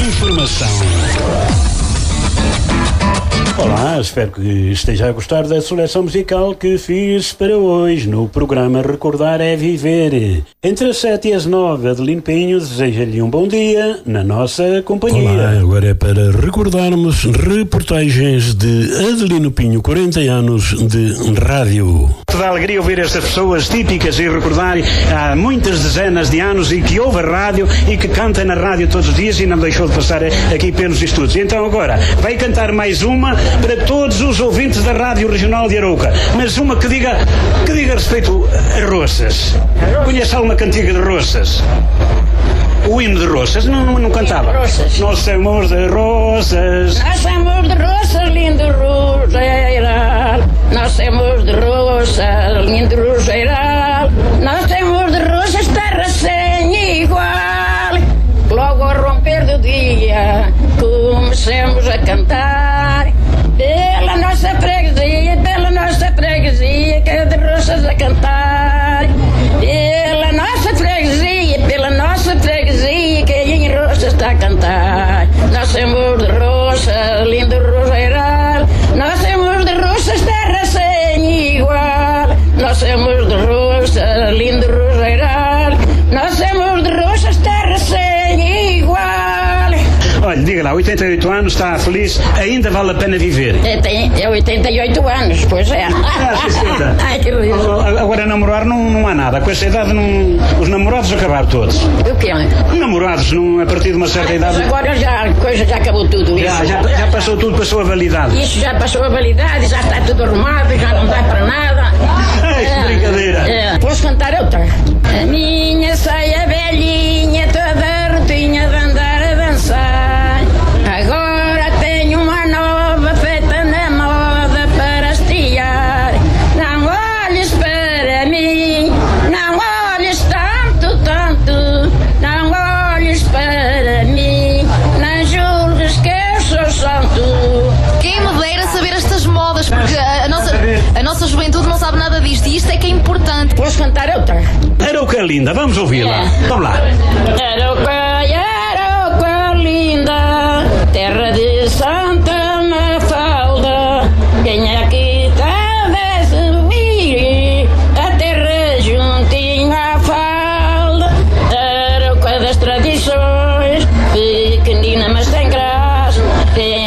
Informação. Olá, espero que esteja a gostar da seleção musical que fiz para hoje no programa Recordar é Viver. Entre as 7 e as 9, Adelino Pinho deseja-lhe um bom dia na nossa companhia. Olá, agora é para recordarmos reportagens de Adelino Pinho, 40 anos de rádio. Dá alegria ouvir estas pessoas típicas e recordar há muitas dezenas de anos e que ouve a rádio e que canta na rádio todos os dias e não deixou de passar aqui pelos estúdios. Então agora vai cantar mais uma para todos os ouvintes da Rádio Regional de Arouca, mas uma que diga respeito a Roças. Conhece alguma cantiga de Roças? O hino de Roças? Não cantava? Roças. Nós somos de Roças. Nós somos de Roças, lindo Roseiral. Nós somos de Roças, lindo Roseiral. Nós temos de Roças, terra sem igual. Logo ao romper do dia, comecemos a cantar. Pela nossa freguesia, que é de Roças a cantar. Pela nossa freguesia, que em Roças está a cantar. Nós somos de Roças, lindo Roseiral. Nós somos de Roças, terra sem igual. Nós somos de Roças, lindo Roseiral. Nós somos de Roças, terra sem igual. Olha, diga lá, 88 anos, está feliz, ainda vale a pena viver? É 88 anos, pois é. Ai, que riso. Agora namorar não há nada, com essa idade os namorados acabaram todos. O quê? Namorados, a partir de uma certa idade... Agora já acabou tudo isso. Já passou tudo, passou a validade. Isso já passou a validade, já está tudo arrumado, já não dá para nada. Que brincadeira. Posso cantar outra? A minha saia velhinha, toda rotinha de andar a dançar. Agora tenho uma nova feita na moda para hastear. Não olhes para mim, não olhes tanto. Não olhes para mim, não julgues que eu sou santo. Quem me dera saber estas modas, porque a nossa juventude não sabe nada disto e isto é que é importante. Posso cantar outra? Arouca linda, vamos ouvi-la. Vamos lá. Arouca